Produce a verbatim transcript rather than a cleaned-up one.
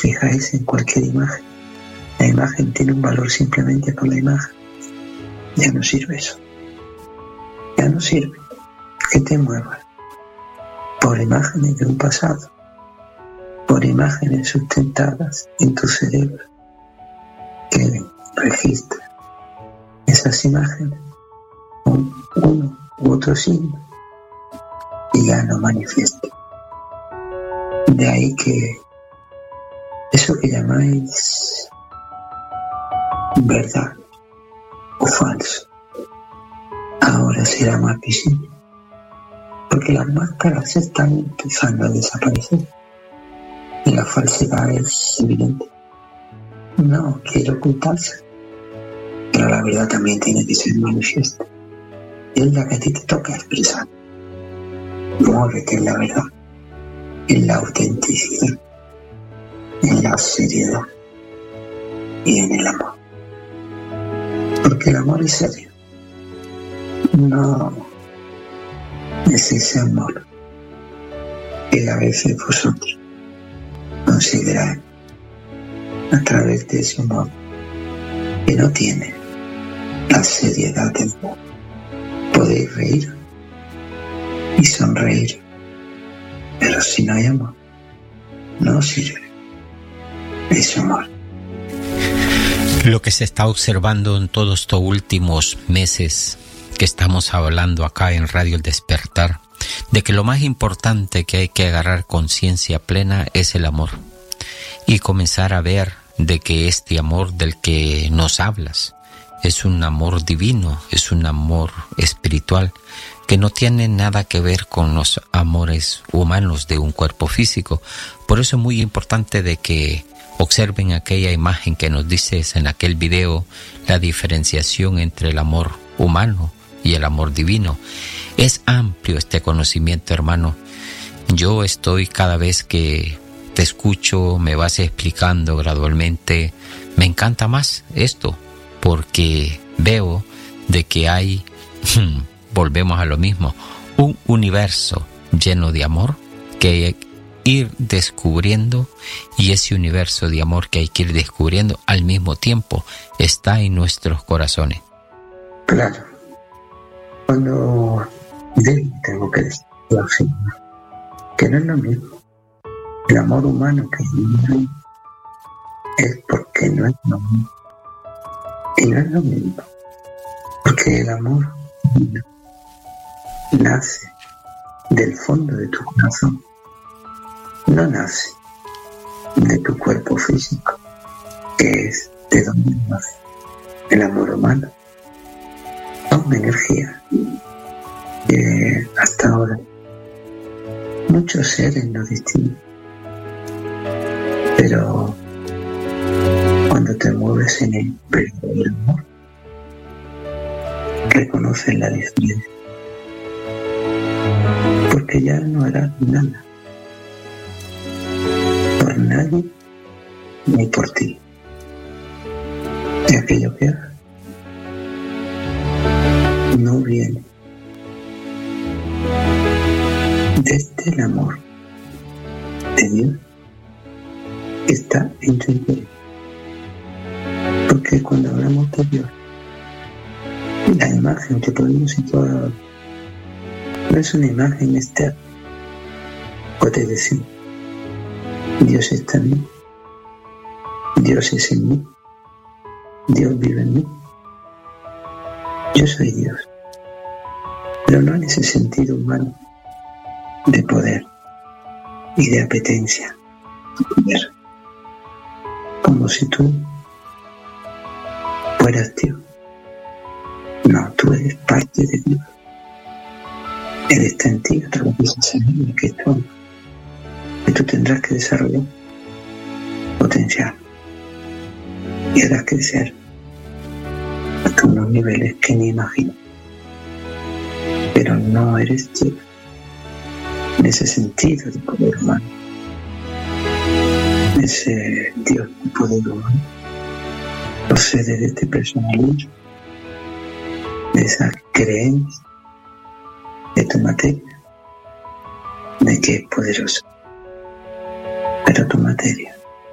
fijáis en cualquier imagen, la imagen tiene un valor simplemente por la imagen. Ya no sirve eso. Ya no sirve que te muevas por imágenes de un pasado, por imágenes sustentadas en tu cerebro que registran esas imágenes con uno u otro signo y ya no manifiesta. De ahí que eso que llamáis verdad o falso ahora será más visible, porque las máscaras están empezando a desaparecer y la falsedad es evidente. No quiere ocultarse, pero la verdad también tiene que ser manifiesta. Es la que a ti te toca expresar. Muévete en la verdad, en la autenticidad, en la seriedad y en el amor. Porque el amor es serio. No es ese amor que a veces vosotros consideráis a través de ese amor que no tiene la seriedad del amor. Podéis reír y sonreír, pero si no hay amor, no sirve ese amor. Lo que se está observando en todos estos últimos meses que estamos hablando acá en Radio El Despertar, de que lo más importante que hay que agarrar conciencia plena es el amor y comenzar a ver de que este amor del que nos hablas es un amor divino, es un amor espiritual que no tiene nada que ver con los amores humanos de un cuerpo físico. Por eso es muy importante de que observen aquella imagen que nos dices en aquel video, la diferenciación entre el amor humano y el amor divino. Es amplio este conocimiento, hermano. Yo estoy, cada vez que te escucho, me vas explicando gradualmente, me encanta más esto, porque veo de que hay, volvemos a lo mismo, un universo lleno de amor que hay que ir descubriendo, y ese universo de amor que hay que ir descubriendo al mismo tiempo está en nuestros corazones. Claro. Cuando tengo que decir que no es lo mismo el amor humano que el humano, es porque no es lo mismo. Y no es lo mismo porque el amor nace del fondo de tu corazón, no nace de tu cuerpo físico, que es de donde nace el amor humano. Son energía que hasta ahora muchos seres no distinguen, pero cuando te mueves en el verdadero amor, reconoces la diferencia, porque ya no harás nada por nadie ni por ti. Y aquello que hagas no viene desde el amor de Dios que está en tu interior. Porque cuando hablamos de Dios, la imagen que podemos situar no es una imagen externa. Puedes decir, Dios está en mí, Dios es en mí, Dios vive en mí, yo soy Dios, pero no en ese sentido humano de poder y de apetencia, de poder, como si tú fueras Dios. No, tú eres parte de Dios. Él está en ti a través de esa semilla que es todo, que tú tendrás que desarrollar, potenciar y harás crecer hasta unos niveles que ni imagino. Pero no eres Dios en ese sentido de poder humano, ese Dios de poder humano procede de este personalismo, de esa creencia de tu materia, de que es poderoso, pero tu materia